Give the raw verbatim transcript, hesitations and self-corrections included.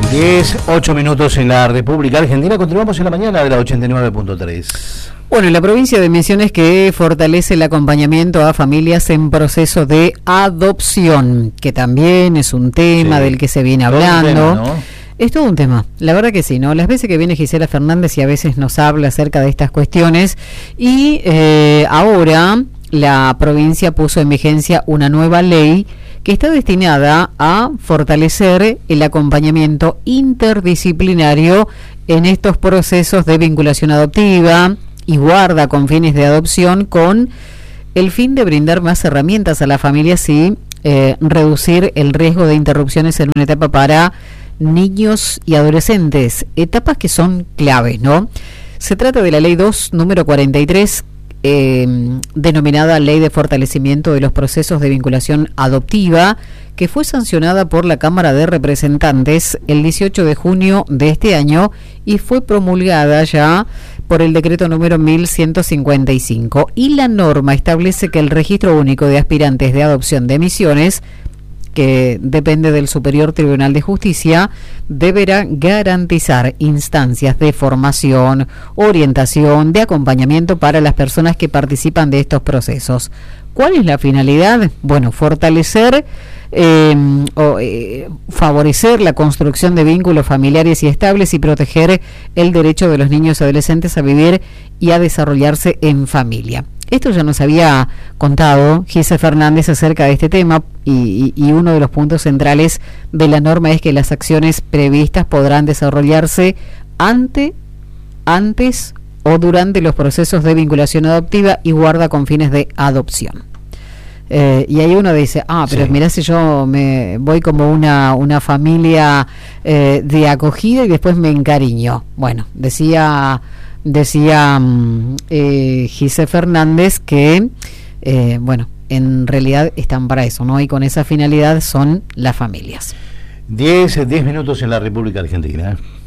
diez, ocho minutos en la República Argentina. Continuamos en la mañana de la ochenta y nueve punto tres. Bueno, en la provincia de Misiones, que fortalece el acompañamiento a familias en proceso de adopción, que también es un tema sí. del que se viene hablando. Tema, ¿no? Es todo un tema, la verdad que sí, ¿no? Las veces que viene Gisela Fernández y a veces nos habla acerca de estas cuestiones, y eh, ahora la provincia puso en vigencia una nueva ley que está destinada a fortalecer el acompañamiento interdisciplinario en estos procesos de vinculación adoptiva y guarda con fines de adopción, con el fin de brindar más herramientas a las familias y eh, reducir el riesgo de interrupciones en una etapa para niños y adolescentes, etapas que son claves, ¿no? Se trata de la Ley dos, número cuarenta y tres, eh, denominada Ley de Fortalecimiento de los Procesos de Vinculación Adoptiva, que fue sancionada por la Cámara de Representantes el dieciocho de junio de este año y fue promulgada ya por el decreto número mil ciento cincuenta y cinco. Y la norma establece que el Registro Único de Aspirantes de Adopción de Misiones, que depende del Superior Tribunal de Justicia, deberá garantizar instancias de formación, orientación, de acompañamiento para las personas que participan de estos procesos. ¿Cuál es la finalidad? Bueno, fortalecer eh, o eh, favorecer la construcción de vínculos familiares y estables y proteger el derecho de los niños y adolescentes a vivir y a desarrollarse en familia. Esto ya nos había contado Gisela Fernández acerca de este tema, y, y, y uno de los puntos centrales de la norma es que las acciones previstas podrán desarrollarse ante, antes o durante los procesos de vinculación adoptiva y guarda con fines de adopción. Eh, y ahí uno dice, ah, pero sí. mirá, si yo me voy como una, una familia eh, de acogida y después me encariño. Bueno, decía... Decía eh, Gisela Fernández que, eh, bueno, en realidad están para eso, ¿no? Y con esa finalidad son las familias. diez, diez minutos en la República Argentina.